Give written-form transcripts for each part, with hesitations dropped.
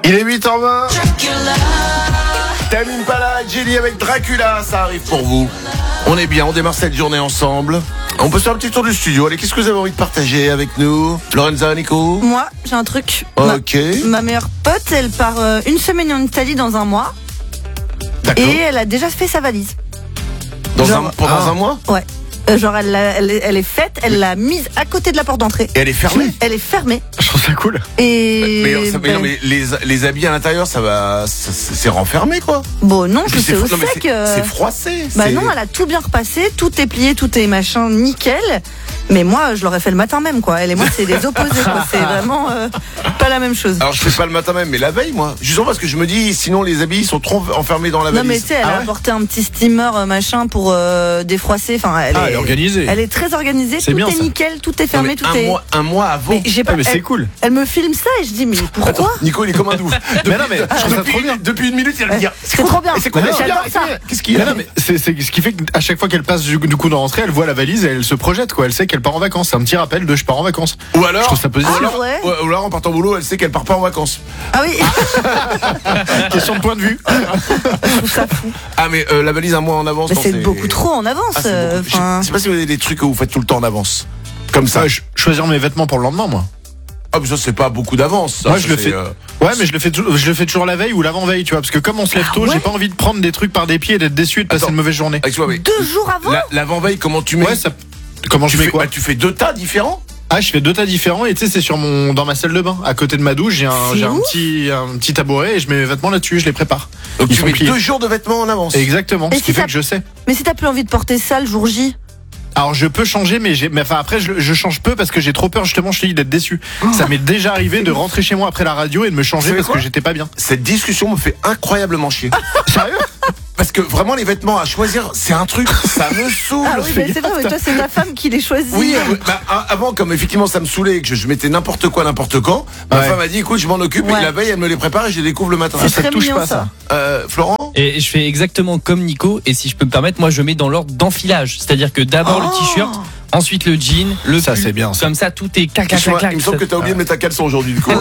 Il est 8h20. Tamim Pala, Jelly avec Dracula, ça arrive pour vous. On est bien, on démarre cette journée ensemble. On peut se faire un petit tour du studio. Allez, qu'est-ce que vous avez envie de partager avec nous, Lorenza, Nico? Moi, j'ai un truc. Ok. Ma meilleure pote, elle part une semaine en Italie dans un mois. D'accord. Et elle a déjà fait sa valise. Pendant un mois? Ouais. Genre, elle est faite, elle l'a mise à côté de la porte d'entrée. Et elle est fermée? Elle est fermée. Je trouve ça cool. Et. Mais les habits à l'intérieur, c'est renfermé, quoi. Bon, non, je Puis sais aussi que. C'est froissé. Bah non, elle a tout bien repassé, tout est plié, tout est machin, nickel. Mais moi, je l'aurais fait le matin même, quoi. Elle et moi, c'est les opposés, quoi. C'est vraiment pas la même chose. Alors, je fais pas le matin même, mais la veille, moi. Justement parce que je me dis, sinon les habits sont trop enfermés dans la valise. Non, mais tu sais, elle a apporté un petit steamer machin pour défroisser. Enfin, elle est organisée. Elle est très organisée. C'est tout bien, est ça. nickel, tout est fermé, tout est. Un mois avant. Mais j'ai pas. Mais c'est cool. Elle me filme ça et je dis mais pourquoi? Attends, Nico, il est comme un ouf. Mais non, mais je trouve ça trop bien. Depuis une minute, il va me dire. C'est trop bien. C'est quoi? J'adore ça. Qu'est-ce qu'il y a? Mais non, mais c'est ce qui fait qu'à chaque fois qu'elle passe du coup dans l'entrée, elle voit la valise et elle se projette, quoi. Elle sait qu'elle part en vacances. C'est un petit rappel de je pars en vacances. Ou alors, je trouve ça positif. ou alors en partant au boulot, elle sait qu'elle part pas en vacances. Ah oui. Question de point de vue. Je trouve ça fou. Ah mais la valise un mois en avance. Mais non, c'est beaucoup trop en avance. Je sais pas si vous avez des trucs que vous faites tout le temps en avance. Comme ça. Choisir mes vêtements pour le lendemain, moi. Ah mais ça c'est pas beaucoup d'avance. Moi je le fais. Ouais, mais je le fais toujours la veille ou l'avant-veille, tu vois, parce que comme on se lève tôt, j'ai pas envie de prendre des trucs par des pieds et d'être déçu et de passer une mauvaise journée. 2 jours avant. L'avant-veille, comment tu mets? Ouais, comment je mets quoi? Tu fais 2 tas différents? Ah, je fais 2 tas différents et tu sais, c'est dans ma salle de bain, à côté de ma douche, j'ai un petit tabouret et je mets mes vêtements là-dessus, je les prépare. Donc tu mets 2 jours de vêtements en avance. Exactement. Ce qui fait que je sais. Mais si t'as plus envie de porter ça le jour J. Alors je peux changer, mais après je change peu parce que j'ai trop peur justement, je te dis, d'être déçu. Ça m'est déjà arrivé de rentrer chez moi après la radio et de me changer parce que j'étais pas bien. Cette discussion me fait incroyablement chier. Sérieux? Parce que vraiment les vêtements à choisir, c'est un truc, ça me saoule. Ah oui, mais c'est vrai, mais toi c'est ta femme qui les choisit. Oui, avant comme effectivement ça me saoulait et que je mettais n'importe quoi n'importe quand, ma femme a dit écoute je m'en occupe et la veille elle me les prépare et je les découvre le matin. Ça touche pas ça. Florent? Et je fais exactement comme Nico et si je peux me permettre, moi je mets dans l'ordre d'enfilage, c'est-à-dire que d'abord le t-shirt, ensuite le jean, le pull, c'est bien, ça. comme ça tout est clac. Il me semble que t'as oublié de mettre ta caleçon aujourd'hui du coup.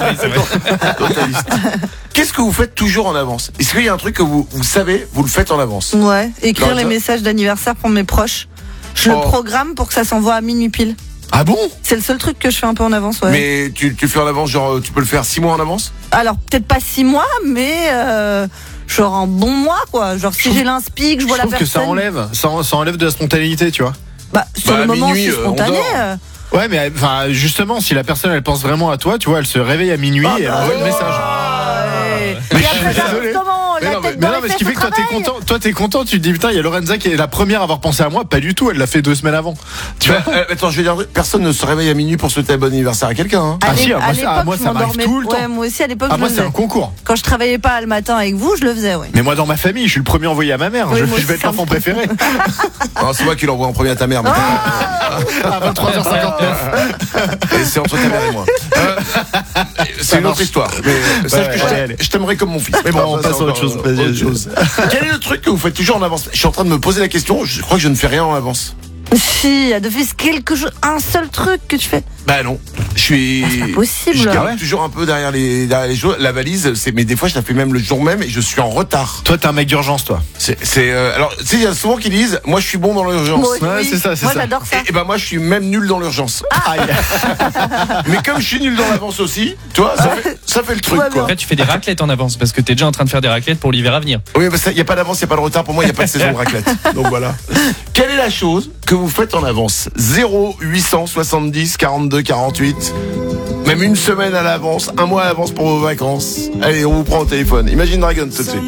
Qu'est-ce que vous faites toujours en avance? Est-ce qu'il y a un truc que vous savez, vous le faites en avance? Ouais, écrire les messages d'anniversaire pour mes proches. Je le programme pour que ça s'envoie à minuit pile. Ah bon? C'est le seul truc que je fais un peu en avance, ouais. Mais tu le fais en avance, genre tu peux le faire 6 mois en avance? Alors peut-être pas 6 mois, mais genre un bon mois quoi. Genre si j'ai l'inspi, que je vois la personne. Je trouve que ça enlève de la spontanéité, tu vois. Bah sur le moment minuit, c'est spontané. Ouais, mais enfin justement, si la personne elle pense vraiment à toi, tu vois, elle se réveille à minuit et elle envoie le message. Mais je suis désolé. Mais non, mais ce qui fait que toi t'es content, tu te dis putain, il y a Lorenza qui est la première à avoir pensé à moi, pas du tout, elle l'a fait 2 semaines avant. Tu vois. Attends, je vais dire, personne ne se réveille à minuit pour souhaiter un bon anniversaire à quelqu'un. Hein. Moi ça m'arrive tout le temps. Ouais, moi aussi à l'époque. Moi c'est un concours. Quand je travaillais pas le matin avec vous, je le faisais, ouais. Mais moi dans ma famille, je suis le premier envoyé à ma mère. Oui, je vais être l'enfant préféré. C'est moi qui l'envoie en premier à ta mère. À 23h59. Et c'est entre ta mère et moi. C'est une autre histoire. Mais sache que je t'aimerais comme mon fils. Mais bon, on passe à autre chose. Quel est le truc que vous faites toujours en avance? Je suis en train de me poser la question. Je crois que je ne fais rien en avance. Si, il y a de fait quelque chose, un seul truc que tu fais. Bah non, c'est pas possible. Je garde toujours un peu derrière les choses. La valise, mais des fois je la fais même le jour même et je suis en retard. Toi t'es un mec d'urgence, toi. Alors tu sais, il y a souvent qui disent moi je suis bon dans l'urgence. Oui. C'est ça. Moi j'adore ça. Et ben moi je suis même nul dans l'urgence. Mais comme je suis nul dans l'avance aussi, tu vois, ça fait le truc quoi. Après tu fais des raclettes en avance parce que t'es déjà en train de faire des raclettes pour l'hiver à venir. Oui, mais il y a pas d'avance, il y a pas de retard. Pour moi, il y a pas de saison de raclette. Donc voilà. Quelle est la chose que vous faites en avance? 0870 42 48. Même une semaine à l'avance, un mois à l'avance pour vos vacances. Allez, on vous prend au téléphone. Imagine Dragon tout de suite.